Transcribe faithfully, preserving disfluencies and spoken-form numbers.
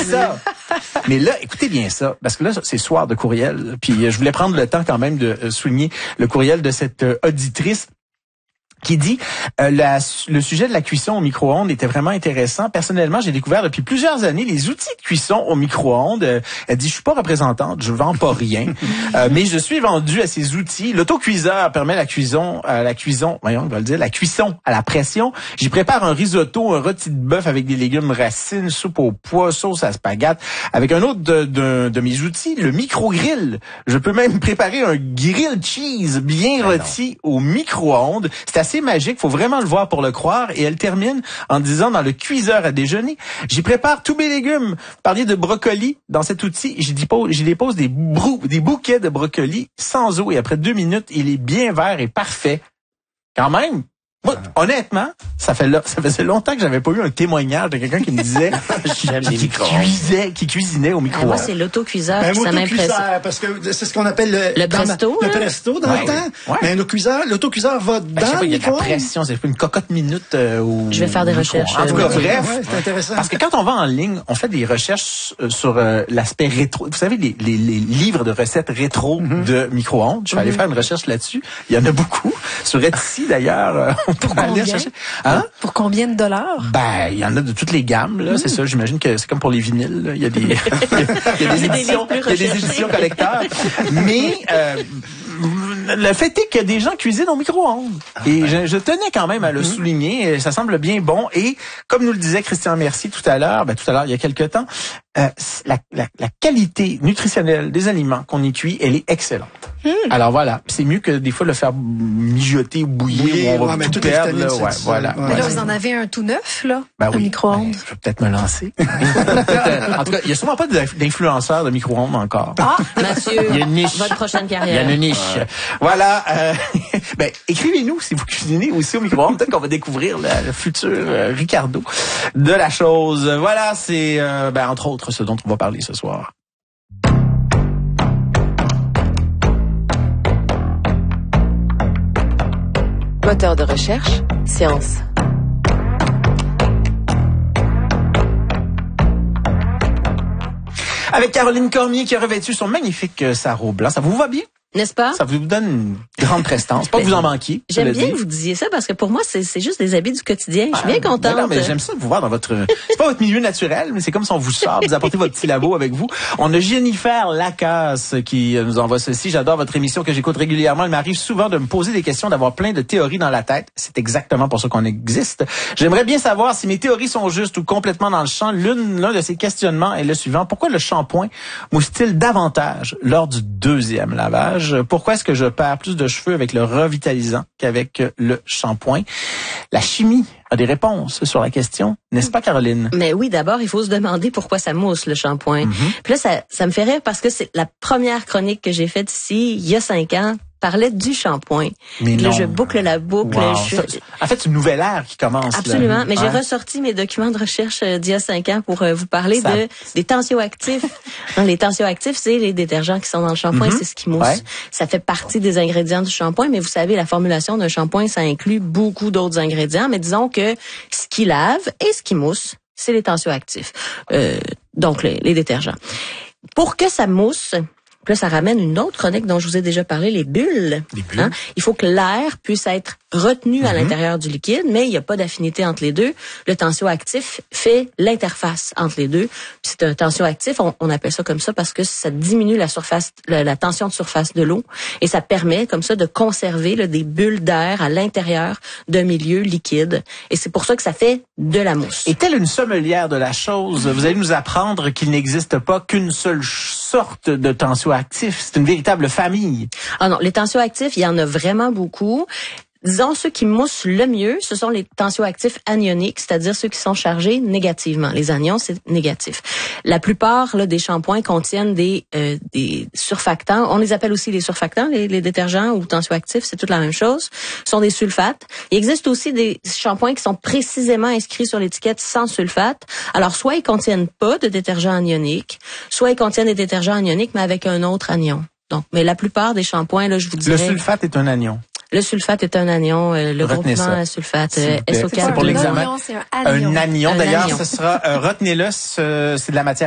ça. Mais là, écoutez bien ça, parce que là, c'est soir de courriel. Puis je voulais prendre le temps quand même de souligner le courriel de cette auditrice qui dit euh, la, le sujet de la cuisson au micro-ondes était vraiment intéressant. Personnellement, j'ai découvert depuis plusieurs années les outils de cuisson au micro-ondes. Euh, elle dit, je suis pas représentante, je vends pas rien, euh, mais je suis vendue à ces outils. L'autocuiseur permet la cuisson, euh, la cuisson, voyons, on va le dire, la cuisson à la pression. J'y prépare un risotto, un rôti de bœuf avec des légumes racines, soupe au pois, sauce à spaghetti. Avec un autre de, de, de mes outils, le micro-grill. Je peux même préparer un grill cheese bien rôti au micro-ondes. C'est assez magique, faut vraiment le voir pour le croire. Et elle termine en disant, dans le cuiseur à déjeuner, j'y prépare tous mes légumes. Vous parliez de brocoli dans cet outil, j'y dépose, j'y dépose des, brou, des bouquets de brocoli sans eau et après deux minutes, il est bien vert et parfait. Quand même. Moi, honnêtement, ça fait là, ça faisait longtemps que j'avais pas eu un témoignage de quelqu'un qui me disait qui, qui, cuisait, qui cuisinait au micro-ondes. Moi, c'est l'autocuiseur ben, qui ça m'impressionne. Parce que c'est ce qu'on appelle le, le presto, ma, le presto dans ouais, le temps. Ouais. Mais l'autocuiseur, l'autocuiseur va ben, dans pas, le il y a de la micro-ondes. pression, c'est une cocotte minute euh, au Je vais faire des recherches. En tout cas, ouais, bref, ouais, c'est intéressant. Parce que quand on va en ligne, on fait des recherches euh, sur euh, l'aspect rétro. Vous savez, les, les, les livres de recettes rétro mm-hmm. de micro-ondes. Je vais mm-hmm. aller faire une recherche là-dessus. Il y en a beaucoup. Sur Etsy, d'ailleurs, euh, on peut aller chercher. Hein? Pour combien de dollars? Ben, il y en a de toutes les gammes, là. Mm. C'est ça, j'imagine que c'est comme pour les vinyles, là. Il y a des, il y a des éditions, il y a des éditions collecteurs. Mais, euh, le fait est que des gens cuisinent au micro-ondes. Et je, je tenais quand même à le souligner. Ça semble bien bon. Et comme nous le disait Christian Mercier tout à l'heure, ben, tout à l'heure, il y a quelque temps, euh, la, la, la qualité nutritionnelle des aliments qu'on y cuit, elle est excellente. Mm. Alors voilà, c'est mieux que des fois le faire mijoter ou bouillir, oui, où on va ouais, tout perdre. Là, ouais, voilà. Mais là, vous en avez un tout neuf, là, ben un oui. micro-ondes. Ben, je vais peut-être me lancer. En tout cas, il n'y a sûrement pas d'influenceurs de micro-ondes encore. Ah, Mathieu, il y a une niche. Votre prochaine carrière. Il y a une niche. Ouais. Voilà. Euh, ben, écrivez-nous si vous cuisinez aussi au micro-ondes. Peut-être qu'on va découvrir la, le futur euh, Ricardo de la chose. Voilà, c'est euh, ben, entre autres ce dont on va parler ce soir. Moteur de recherche, science. Avec Caroline Cormier qui a revêtu son magnifique euh, sarrau blanc. Ça vous va bien? N'est-ce pas? Ça vous donne une grande prestance. Pas que vous en manquiez. J'aime bien que vous disiez ça parce que pour moi, c'est, c'est juste des habits du quotidien. Je suis bien contente. Non, mais j'aime ça vous voir dans votre... C'est pas votre milieu naturel, mais c'est comme si on vous sort, vous apportez votre petit labo avec vous. On a Jennifer Lacasse qui nous envoie ceci. J'adore votre émission que j'écoute régulièrement. Il m'arrive souvent de me poser des questions, d'avoir plein de théories dans la tête. C'est exactement pour ça qu'on existe. J'aimerais bien savoir si mes théories sont justes ou complètement dans le champ. L'une, l'un de ces questionnements est le suivant. Pourquoi le shampoing mousse-t-il davantage lors du deuxième lavage? Pourquoi est-ce que je perds plus de cheveux avec le revitalisant qu'avec le shampoing? La chimie a des réponses sur la question, n'est-ce pas, Caroline? Mais oui, d'abord, il faut se demander pourquoi ça mousse, le shampoing. Mm-hmm. Puis là, ça, ça me fait rire parce que c'est la première chronique que j'ai faite ici, il y a cinq ans, parlait du shampoing. Mais là, non. je boucle la boucle. Wow. Je... Ça, en fait, c'est une nouvelle ère qui commence. Absolument. Là. Mais ouais. j'ai ressorti mes documents de recherche euh, d'il y a cinq ans pour euh, vous parler ça... de des tensioactifs. Non, les tensioactifs, c'est les détergents qui sont dans le shampoing, mm-hmm. c'est ce qui mousse. Ouais. Ça fait partie des ingrédients du shampoing, mais vous savez, la formulation d'un shampoing, ça inclut beaucoup d'autres ingrédients. Mais disons que ce qui lave et ce qui mousse, c'est les tensioactifs. Euh, donc, les, les détergents. Pour que ça mousse, là, ça ramène une autre chronique dont je vous ai déjà parlé, les bulles. Les bulles. Hein? Il faut que l'air puisse être retenu mm-hmm. à l'intérieur du liquide, mais il n'y a pas d'affinité entre les deux. Le tensioactif fait l'interface entre les deux. Puis c'est un tensioactif, on, on appelle ça comme ça parce que ça diminue la surface, la, la tension de surface de l'eau et ça permet comme ça de conserver là, des bulles d'air à l'intérieur d'un milieu liquide. Et c'est pour ça que ça fait de la mousse. Et telle une sommelière de la chose, vous allez nous apprendre qu'il n'existe pas qu'une seule sorte de tensioactif. C'est une véritable famille. Ah non, les tensioactifs, il y en a vraiment beaucoup. Disons, ceux qui moussent le mieux, ce sont les tensioactifs anioniques, c'est-à-dire ceux qui sont chargés négativement. Les anions, c'est négatif. La plupart là, des shampoings contiennent des, euh, des surfactants. On les appelle aussi les surfactants, les, les détergents ou tensioactifs, c'est toute la même chose. Ce sont des sulfates. Il existe aussi des shampoings qui sont précisément inscrits sur l'étiquette sans sulfate. Alors, soit ils contiennent pas de détergents anioniques, soit ils contiennent des détergents anioniques, mais avec un autre anion. Donc, mais la plupart des shampoings, là, je vous dirais... Le sulfate est un anion. Le sulfate est un anion, euh, le retenez groupement ça. sulfate, euh, S O quatre. C'est pour l'examen. Un anion, c'est un anion. Un anion, Un d'ailleurs, anion. ce sera, euh, retenez-le, c'est de la matière